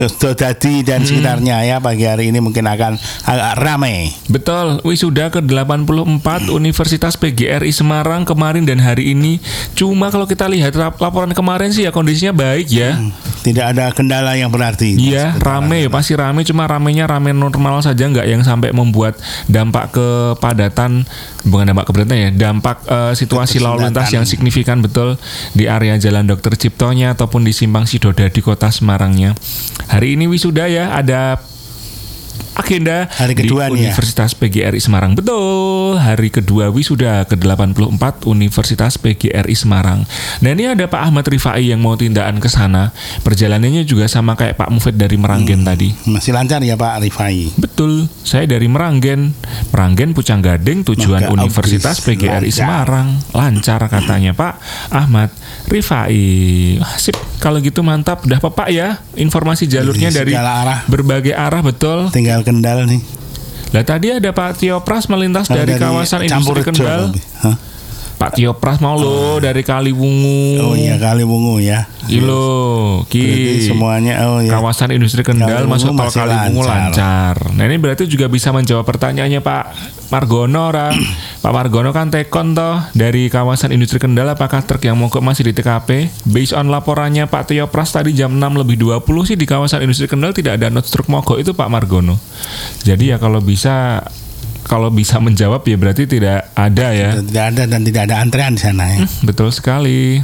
Sodadi dan sekitarnya ya, pagi hari ini mungkin akan agak ramai. Betul, wisuda ke-84 Universitas PGRI Semarang kemarin dan hari ini. Cuma kalau kita lihat laporan kemarin sih ya kondisinya baik ya. Tidak ada kendala yang berarti. Iya, rame ya, pasti rame, cuma ramenya rame normal saja, nggak yang sampai membuat dampak kepadatan, bukan dampak kepadatan ya, dampak situasi lalu lintas yang signifikan betul di area Jalan Dr. Ciptonya ataupun di Simpang Sidoda di Kota Semarangnya. Hari ini wisuda ya, ada agenda hari kedua di Universitas PGRI Semarang. Betul, hari kedua wisuda ke-84 Universitas PGRI Semarang. Nah ini ada Pak Ahmad Rifai yang mau tindakan ke sana. Perjalanannya juga sama kayak Pak Mufid dari Meranggen tadi. Masih lancar ya Pak Rifai? Betul, saya dari Meranggen Pucang Gading, tujuan Universitas PGRI Semarang. Lancar katanya Pak Ahmad Rifai. Sip, kalau gitu mantap. Udah Pak ya, informasi jalurnya dari berbagai arah, betul. Tinggal Kendal nih. Lah tadi ada Pak Tio Pras melintas dari kawasan industri Kendal. Pak Tio Pras mau lo dari Kaliwungu. Oh iya, Kaliwungu ya. Ilo, semuanya kawasan industri Kendal masuk tol Kaliwungu lancar. Nah ini berarti juga bisa menjawab pertanyaannya Pak Margono. Pak Margono kan tekon toh dari kawasan industri Kendal, apakah truk yang mogok masih di TKP? Based on laporannya Pak Tio Pras tadi jam 6:20 sih di kawasan industri Kendal tidak ada not truk mogok itu Pak Margono. Jadi ya kalau bisa menjawab ya berarti tidak ada ya. Tidak ada dan tidak ada antrean di sana ya. Betul sekali.